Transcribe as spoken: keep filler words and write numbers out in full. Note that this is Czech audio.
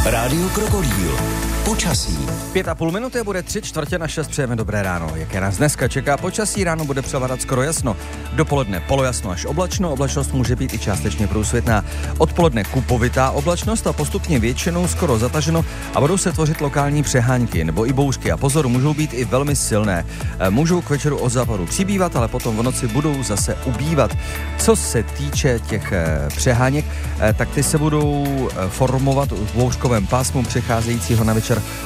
Rádio Krokodýl. Počasí. Pět a půl minuty bude tři čtvrtě na šest, přejeme dobré ráno. Jaké nás dneska čeká počasí, ráno bude převadat skoro jasno. Dopoledne polojasno až oblačno, oblačnost může být i částečně průsvitná. Odpoledne kupovitá oblačnost a postupně většinou skoro zataženo a budou se tvořit lokální přehánky nebo i bouřky a pozor, můžou být i velmi silné. Můžou k večeru od západu přibývat, ale potom v noci budou zase ubývat. Co se týče těch přeháněk, tak ty se budou formovat v bouřkovém pásmu přecházejícího na večer